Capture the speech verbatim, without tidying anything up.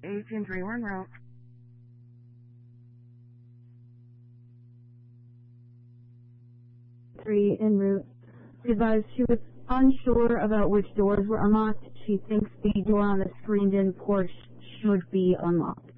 Agent Ray en route. Three en route. Advised she was unsure about which doors were unlocked. She thinks the door on the screened-in porch should be unlocked.